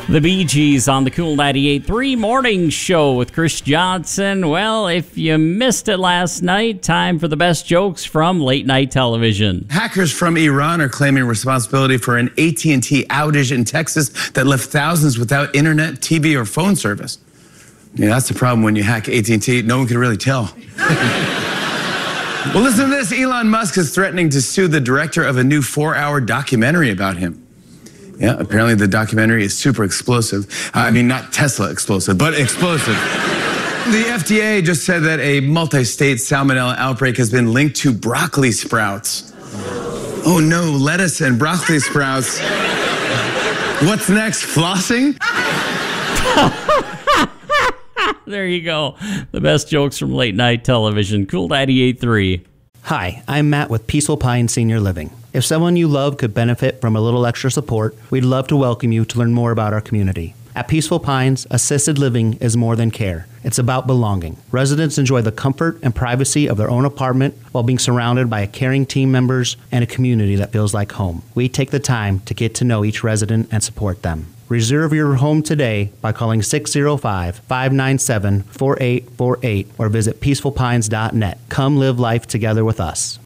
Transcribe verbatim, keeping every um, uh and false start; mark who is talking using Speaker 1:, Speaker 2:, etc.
Speaker 1: The Bee Gees on the Cool ninety-eight point three Morning Show with Chris Johnson. Well, if you missed it last night, time for the best jokes from late night television.
Speaker 2: Hackers from Iran are claiming responsibility for an A T and T outage in Texas that left thousands without internet, T V, or phone service. Yeah, that's the problem when you hack A T and T. No one can really tell. Well, listen to this. Elon Musk is threatening to sue the director of a new four-hour documentary about him. Yeah, apparently the documentary is super explosive. Uh, I mean, not Tesla explosive, but explosive. The F D A just said that a multi-state salmonella outbreak has been linked to broccoli sprouts. Oh no, lettuce and broccoli sprouts. What's next, flossing?
Speaker 1: There you go. The best jokes from late night television. Cool ninety-eight point three.
Speaker 3: Hi, I'm Matt with Peaceful Pines Senior Living. If someone you love could benefit from a little extra support, we'd love to welcome you to learn more about our community. At Peaceful Pines, assisted living is more than care. It's about belonging. Residents enjoy the comfort and privacy of their own apartment while being surrounded by caring team members and a community that feels like home. We take the time to get to know each resident and support them. Reserve your home today by calling six oh five, five nine seven, four eight four eight or visit peaceful pines dot net. Come live life together with us.